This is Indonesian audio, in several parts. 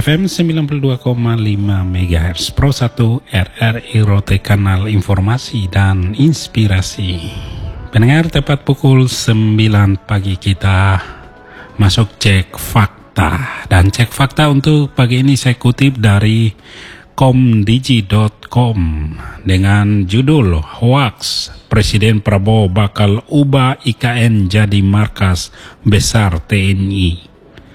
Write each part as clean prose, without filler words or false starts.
FM 92,5 MHz Pro 1 RRI Rote, kanal informasi dan inspirasi. Pendengar, tepat pukul 9 pagi kita masuk cek fakta. Dan cek fakta untuk pagi ini saya kutip dari komdigi.com dengan judul "Hoax Presiden Prabowo bakal ubah IKN jadi markas besar TNI".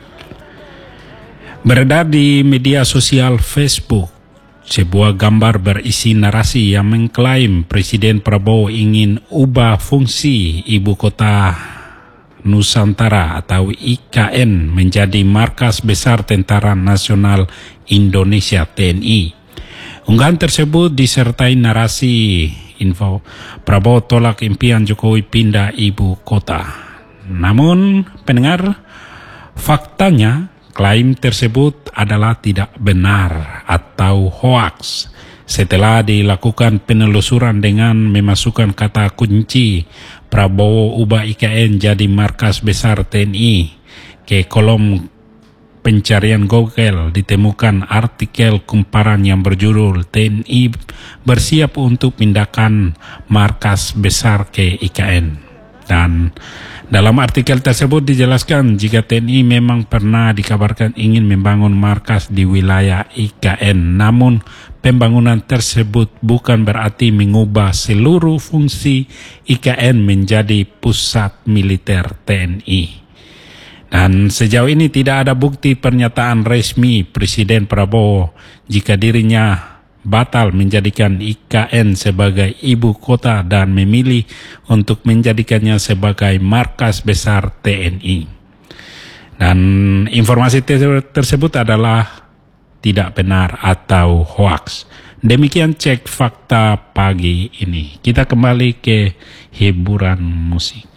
Beredar di media sosial Facebook sebuah gambar berisi narasi yang mengklaim Presiden Prabowo ingin ubah fungsi Ibu Kota Nusantara atau IKN menjadi markas besar Tentara Nasional Indonesia TNI. Unggahan tersebut disertai narasi info Prabowo tolak impian Jokowi pindah ibu kota. Namun pendengar, faktanya klaim tersebut adalah tidak benar atau hoaks. Setelah dilakukan penelusuran dengan memasukkan kata kunci Prabowo ubah IKN jadi markas besar TNI ke kolom pencarian Google, ditemukan artikel kumparan yang berjudul "TNI bersiap untuk pindahkan markas besar ke IKN". Dan dalam artikel tersebut dijelaskan jika TNI memang pernah dikabarkan ingin membangun markas di wilayah IKN, namun pembangunan tersebut bukan berarti mengubah seluruh fungsi IKN menjadi pusat militer TNI. Dan sejauh ini tidak ada bukti pernyataan resmi Presiden Prabowo jika dirinya batal menjadikan IKN sebagai ibu kota dan memilih untuk menjadikannya sebagai markas besar TNI. Dan informasi tersebut adalah tidak benar atau hoaks. Demikian cek fakta pagi ini. Kita kembali ke hiburan musik.